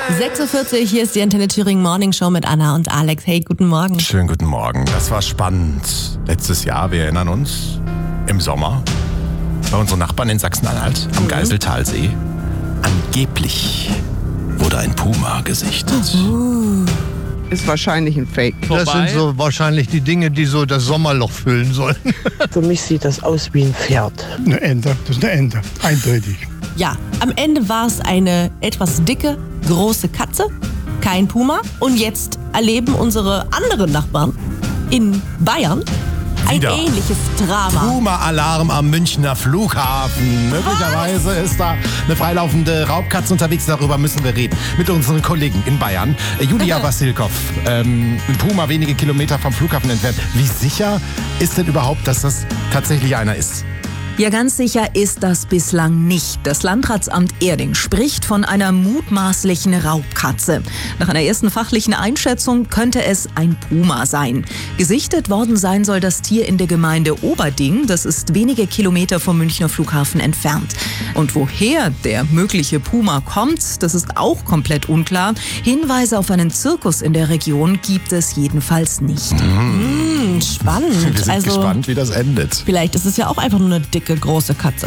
6.40 Uhr, hier ist die Antenne Thüringen Morning Show mit Anna und Alex. Hey, guten Morgen. Schönen guten Morgen. Das war spannend. Letztes Jahr, wir erinnern uns, im Sommer, bei unseren Nachbarn in Sachsen-Anhalt am Geiseltalsee. Angeblich wurde ein Puma gesichtet. Ist wahrscheinlich ein Fake. Das sind so wahrscheinlich die Dinge, die so das Sommerloch füllen sollen. Für mich sieht das aus wie ein Pferd. Eine Ente, das ist eine Ente, eindeutig. Ja, am Ende war es eine etwas dicke, große Katze, kein Puma. Und jetzt erleben unsere anderen Nachbarn in Bayern ein Wieder. ähnliches Drama. Puma-Alarm am Münchner Flughafen. Möglicherweise ist da eine freilaufende Raubkatze unterwegs. Darüber müssen wir reden. Mit unseren Kollegen in Bayern. Julia Wassilkow, ein Puma wenige Kilometer vom Flughafen entfernt. Wie sicher ist denn überhaupt, dass das tatsächlich einer ist? Ja, ganz sicher ist das bislang nicht. Das Landratsamt Erding spricht von einer mutmaßlichen Raubkatze. Nach einer ersten fachlichen Einschätzung könnte es ein Puma sein. Gesichtet worden sein soll das Tier in der Gemeinde Oberding. Das ist wenige Kilometer vom Münchner Flughafen entfernt. Und woher der mögliche Puma kommt, das ist auch komplett unklar. Hinweise auf einen Zirkus in der Region gibt es jedenfalls nicht. Spannend. Wir sind gespannt, wie das endet. Vielleicht ist es ja auch einfach nur eine dicke, große Katze.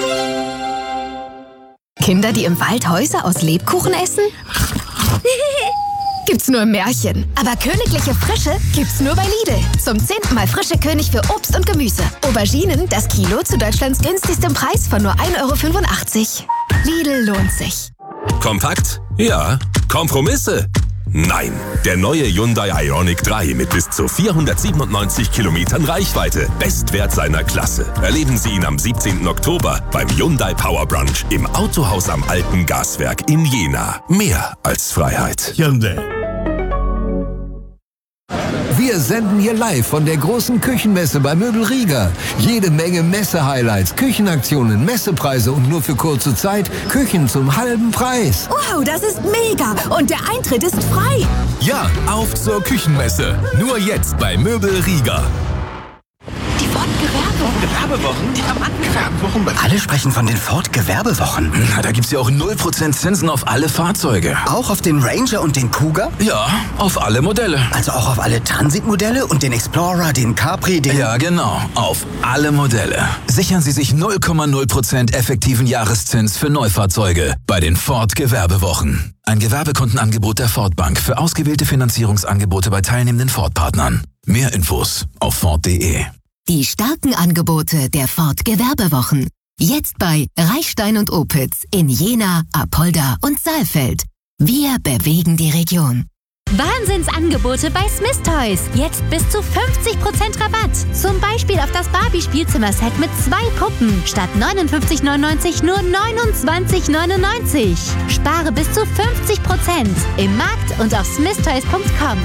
Kinder, die im Wald Häuser aus Lebkuchen essen? Gibt's nur im Märchen. Aber königliche Frische gibt's nur bei Lidl. Zum 10. Mal frische König für Obst und Gemüse. Auberginen, das Kilo zu Deutschlands günstigstem Preis von nur 1,85 €. Lidl lohnt sich. Kompakt? Ja. Kompromisse? Nein. Der neue Hyundai Ioniq 3 mit bis zu 497 Kilometern Reichweite. Bestwert seiner Klasse. Erleben Sie ihn am 17. Oktober beim Hyundai Power Brunch im Autohaus am Alten Gaswerk in Jena. Mehr als Freiheit. Hyundai. Wir senden hier live von der großen Küchenmesse bei Möbel Rieger. Jede Menge Messe-Highlights, Küchenaktionen, Messepreise und nur für kurze Zeit Küchen zum halben Preis. Wow, das ist mega. Und der Eintritt ist frei. Ja, auf zur Küchenmesse. Nur jetzt bei Möbel Rieger. Die Gewerbewochen? Alle sprechen von den Ford-Gewerbewochen. Na, da gibt's ja auch 0% Zinsen auf alle Fahrzeuge. Auch auf den Ranger und den Kuga? Ja, auf alle Modelle. Also auch auf alle Transit-Modelle und den Explorer, den Capri, den... Ja, genau. Auf alle Modelle. Sichern Sie sich 0,0% effektiven Jahreszins für Neufahrzeuge bei den Ford-Gewerbewochen. Ein Gewerbekundenangebot der Ford Bank für ausgewählte Finanzierungsangebote bei teilnehmenden Ford-Partnern. Mehr Infos auf Ford.de. Die starken Angebote der Ford Gewerbewochen. Jetzt bei Reichstein und Opitz in Jena, Apolda und Saalfeld. Wir bewegen die Region. Wahnsinnsangebote bei Smith Toys. Jetzt bis zu 50% Rabatt. Zum Beispiel auf das Barbie-Spielzimmerset mit 2 Puppen. Statt 59,99 nur 29,99. Spare bis zu 50% im Markt und auf smithtoys.com.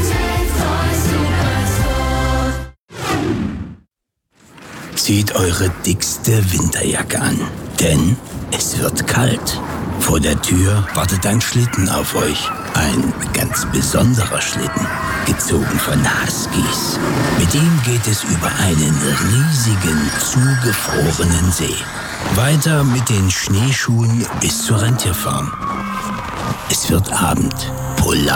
Zieht eure dickste Winterjacke an, denn es wird kalt. Vor der Tür wartet ein Schlitten auf euch. Ein ganz besonderer Schlitten, gezogen von Huskies. Mit ihm geht es über einen riesigen, zugefrorenen See. Weiter mit den Schneeschuhen bis zur Rentierfarm. Es wird Abend. Polar.